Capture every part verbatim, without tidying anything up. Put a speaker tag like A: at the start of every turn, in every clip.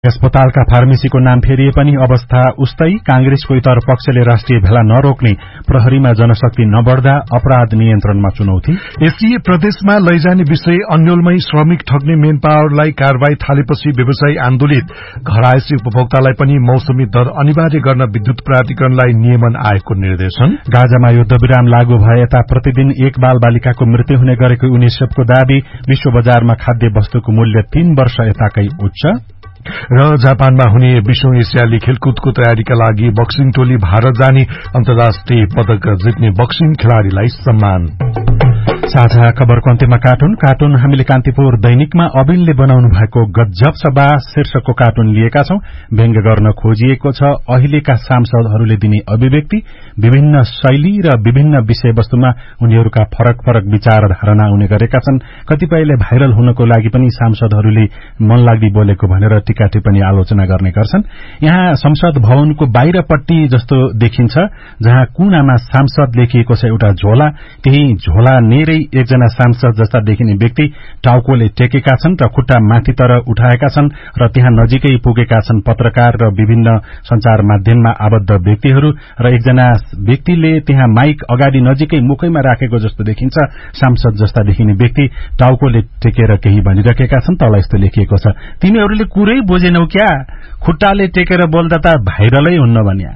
A: अस्पतालका फार्मेसीको नाम फेरिए पनि अवस्था उस्तै। कांग्रेसको इतर पक्षले राष्ट्रिय भेला नरोक्ने, प्रहरीमा जनशक्ति नबढ्दा अपराध नियन्त्रणमा चुनौती।
B: एसडीए प्रदेशमा लैजाने विषय अन्यलमै श्रमिक ठग्ने मेन पावरलाई कारवाही थालेपछि व्यवसायी आन्दोलित। घर आएपछि उपभोक्तालाई पनि मौसमी दर अनिवार्य गर्न विद्युत प्राधिकरणलाई नियमन आयोगको निर्देशन।
A: गाजामा युद्धविराम लागू भए यता प्रतिदिन एक बाल बालिकाको मृत्यु हुने गरेको यूनिसेफको दावी। विश्व बजारमा खाद्य वस्तुको मूल्य तीन वर्ष यताकै उच्च।
B: र जापानमा हुने बीसौं एसियाली खेलकुदको तयारीका लागि बक्सिङ टोली भारत जाने, अन्तर्राष्ट्रिय पदक जित्ने बक्सिङ खेलाड़ीलाई सम्मान।
A: साझा खबरको अन्त्यमा कार्टुन कार्टुन हामीले कान्तिपुर दैनिकमा अबिनले बनाउनु भएको गजब सभा शीर्षकको कार्टुन लिएका छौं। व्यङ्ग्य गर्न खोजिएको छ अहिलेका सांसदहरूले दिने अभिव्यक्ति। विभिन्न शैली र विभिन्न विषयवस्तुमा उनीहरूका फरक फरक विचार धारणा हुने गरेका छन्। कतिपयले भाइरल हुनको लागि पनि सांसदहरूले मनलाग्दी बोलेको भनेर टीका टिप्पणी आलोचना गर्ने गर्छन्। यहाँ संसद भवनको बाहिरपट्टि जस्तो देखिन्छ, जहाँ कुनामा सांसद लेखिएको छ एउटा झोला। त्यही झोला नेरै एकजना सांसद जस्ता देखिने व्यक्ति टाउकोले टेकेका छन् र खुट्टा माथितर उठाएका छन् र त्यहाँ नजिकै पुगेका छन् पत्रकार र विभिन्न संचार माध्यममा आबद्ध व्यक्तिहरू। र एकजना व्यक्तिले त्यहाँ माइक अगाडि नजिकै मुखैमा राखेको जस्तो देखिन्छ। सांसद जस्ता देखिने व्यक्ति टाउकोले टेकेर केही भनिरहेका छन्। तल यस्तो लेखिएको छ, तिमीहरूले कुरै बुझेनौ क्या, खुट्टाले टेकेर बोल्दा त भाइरलै हुन्न भन्या।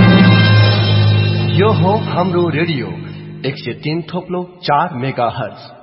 C: यो हो हाम्रो रेडियो एक सय तीन थोप्लो चार मेगा हर्ज।